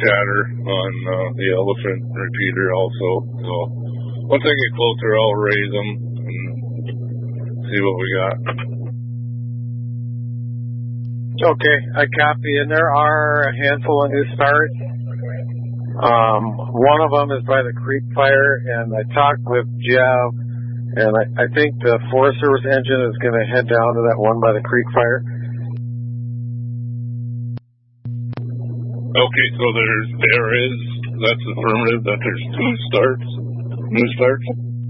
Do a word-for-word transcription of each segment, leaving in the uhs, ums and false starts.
chatter on uh, the elephant repeater also. So once I get closer, I'll raise them and see what we got. Okay, I copy. And there are a handful of new starts. Um, one of them is by the Creek Fire, and I talked with Jeff, and I, I think the Forest Service engine is going to head down to that one by the Creek Fire. Okay, so there's there is that's affirmative that there's two starts, new starts.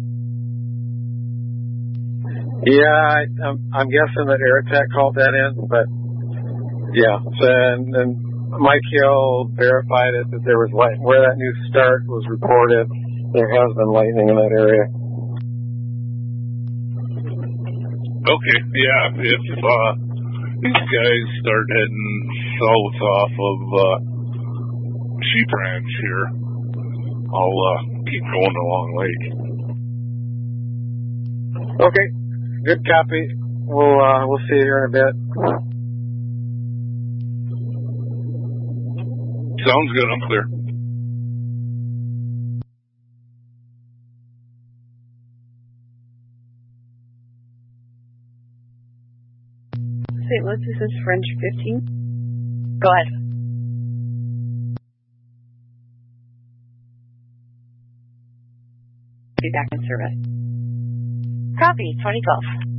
Yeah, I, I'm, I'm guessing that Aerotech called that in, but yeah. So, and, and Mike Hill verified it that there was light where that new start was reported. There has been lightning in that area. Okay, yeah. If uh, these guys start heading south off of uh, Sheep Ranch here, I'll uh, keep going along lake. Okay, good copy. We'll uh, we'll see you here in a bit. Sounds good. I'm clear. Saint Louis, this is French fifteen. Go ahead. Be back in service. Copy, twenty twelve.